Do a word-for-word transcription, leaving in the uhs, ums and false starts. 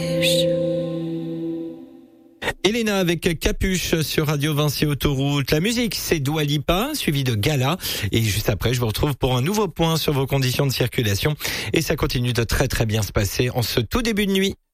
Elena avec Capuche sur Radio Vinci Autoroute. La musique, c'est Dua Lipa, suivi de Gala. Et juste après, je vous retrouve pour un nouveau point sur vos conditions de circulation. Et ça continue de très très bien se passer en ce tout début de nuit.